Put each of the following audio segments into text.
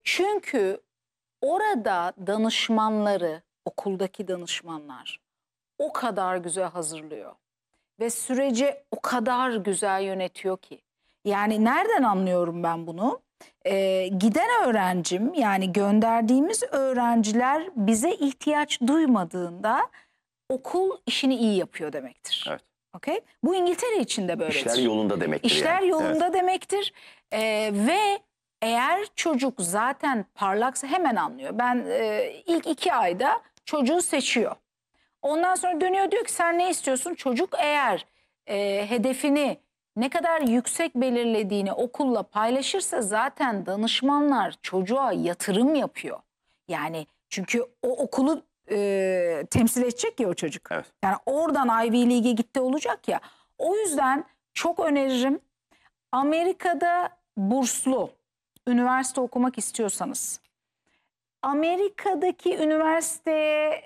Çünkü orada danışmanları, okuldaki danışmanlar o kadar güzel hazırlıyor. Ve süreci o kadar güzel yönetiyor ki. Yani nereden anlıyorum ben bunu? Giden öğrencim, yani gönderdiğimiz öğrenciler bize ihtiyaç duymadığında okul işini iyi yapıyor demektir. Evet. Okay? Bu İngiltere için de böyledir. İşler yolunda demektir. İşler yani. yolunda Evet. demektir. Ve eğer çocuk zaten parlaksa hemen anlıyor. Ben ilk 2 ayda çocuğu seçiyor. Ondan sonra dönüyor, diyor ki sen ne istiyorsun? Çocuk eğer hedefini ne kadar yüksek belirlediğini okulla paylaşırsa zaten danışmanlar çocuğa yatırım yapıyor. Yani çünkü o okulu temsil edecek ya o çocuk. Evet. Yani oradan Ivy League'e gitti olacak ya. O yüzden çok öneririm. Amerika'da burslu üniversite okumak istiyorsanız, Amerika'daki üniversiteye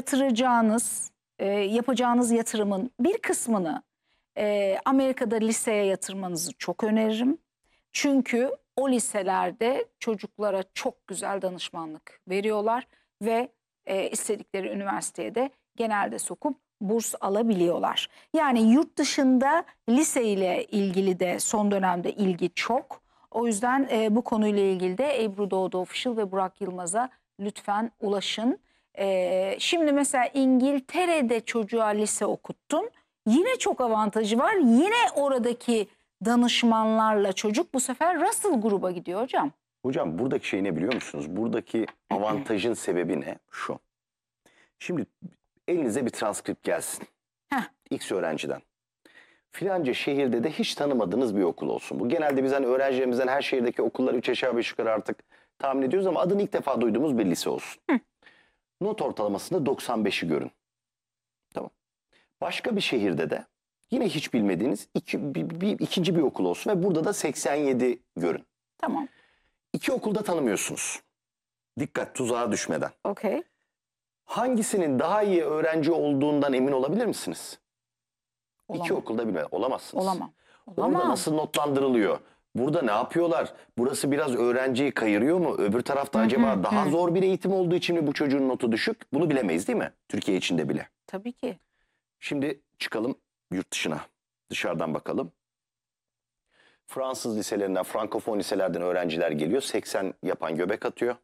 yapacağınız yatırımın bir kısmını Amerika'da liseye yatırmanızı çok öneririm. Çünkü o liselerde çocuklara çok güzel danışmanlık veriyorlar ve istedikleri üniversiteye de genelde sokup burs alabiliyorlar. Yani yurt dışında lise ile ilgili de son dönemde ilgi çok. O yüzden bu konuyla ilgili de Ebru Doğdu Official ve Burak Yılmaz'a lütfen ulaşın. Şimdi mesela İngiltere'de çocuğa lise okuttun. Yine çok avantajı var. Yine oradaki danışmanlarla çocuk bu sefer Russell gruba gidiyor hocam. Hocam buradaki şey ne biliyor musunuz? Buradaki avantajın sebebi ne? Şu. Şimdi elinize bir transkript gelsin. X öğrenciden. Filanca şehirde de hiç tanımadığınız bir okul olsun. Bu genelde biz hani öğrencilerimizden her şehirdeki okulları 3 aşağı 5 yukarı artık tahmin ediyoruz ama adını ilk defa duyduğumuz bir lise olsun. Not ortalamasında 95'i görün. Tamam. Başka bir şehirde de yine hiç bilmediğiniz ikinci bir okul olsun ve burada da 87 görün. Tamam. 2 okulda tanımıyorsunuz. Dikkat, tuzağa düşmeden. Okey. Hangisinin daha iyi öğrenci olduğundan emin olabilir misiniz? Olamam. 2 okulda bilmeden olamazsınız. Olamam. Orada nasıl notlandırılıyor? Burada ne yapıyorlar? Burası biraz öğrenciyi kayırıyor mu? Öbür tarafta acaba daha zor bir eğitim olduğu için mi bu çocuğun notu düşük? Bunu bilemeyiz değil mi? Türkiye içinde bile. Tabii ki. Şimdi çıkalım yurt dışına. Dışarıdan bakalım. Fransız liselerinden, Frankofon liselerden öğrenciler geliyor. 80 yapan göbek atıyor.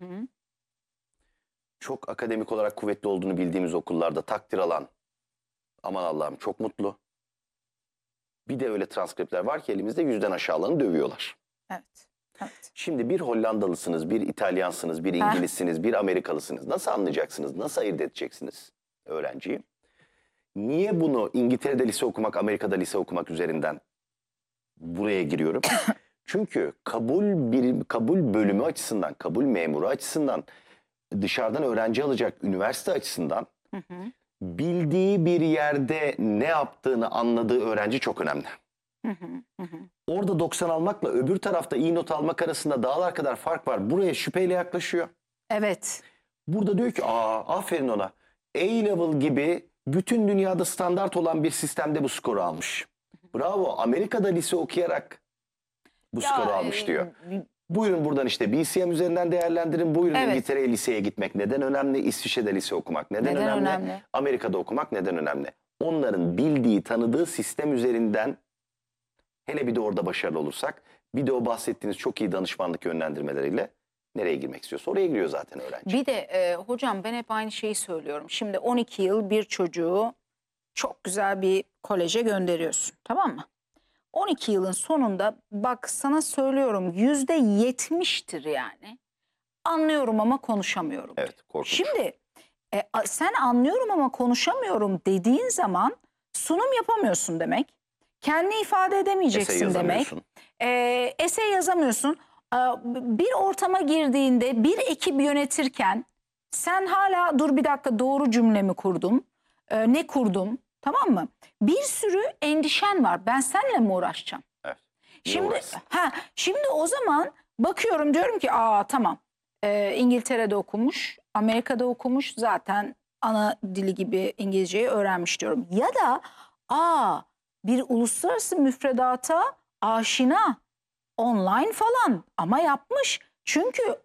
Çok akademik olarak kuvvetli olduğunu bildiğimiz okullarda takdir alan, aman Allah'ım çok mutlu. Bir de öyle transkriptler var ki elimizde 100'den aşağılarını dövüyorlar. Evet. Evet. Şimdi bir Hollandalısınız, bir İtalyansınız, bir İngilizsiniz, bir Amerikalısınız. Nasıl anlayacaksınız? Nasıl ayırt edeceksiniz öğrenciyi? Niye bunu İngiltere'de lise okumak, Amerika'da lise okumak üzerinden buraya giriyorum? Çünkü kabul bölümü açısından, kabul memuru açısından, dışarıdan öğrenci alacak üniversite açısından bildiği bir yerde ne yaptığını anladığı öğrenci çok önemli. Orada 90 almakla öbür tarafta iyi not almak arasında dağlar kadar fark var. Buraya şüpheyle yaklaşıyor. Evet. Burada diyor ki aferin ona. A-level gibi bütün dünyada standart olan bir sistemde bu skoru almış. Bravo, Amerika'da lise okuyarak bu skoru almış diyor. Buyurun buradan işte BCM üzerinden değerlendirin. Buyurun İngiltere'ye liseye gitmek neden önemli? İsviçre'de lise okumak neden önemli? Amerika'da okumak neden önemli? Onların bildiği, tanıdığı sistem üzerinden, hele bir de orada başarılı olursak, bir de o bahsettiğiniz çok iyi danışmanlık yönlendirmeleriyle nereye girmek istiyorsa oraya giriyor zaten öğrenci. Bir de hocam ben hep aynı şeyi söylüyorum. Şimdi 12 yıl bir çocuğu çok güzel bir koleje gönderiyorsun, tamam mı? 12 yılın sonunda bak sana söylüyorum %70'tir yani. Anlıyorum ama konuşamıyorum. Evet, korkunç. Şimdi sen anlıyorum ama konuşamıyorum dediğin zaman sunum yapamıyorsun demek. Kendini ifade edemeyeceksin demek. Essay yazamıyorsun. Bir ortama girdiğinde bir ekip yönetirken sen hala dur bir dakika doğru cümlemi kurdum. Ne kurdum? Tamam mı? Bir sürü endişen var. Ben seninle mi uğraşacağım? Evet. Şimdi o zaman bakıyorum diyorum ki tamam. İngiltere'de okumuş, Amerika'da okumuş, zaten ana dili gibi İngilizceyi öğrenmiş diyorum. Ya da bir uluslararası müfredata aşina, online falan ama yapmış. Çünkü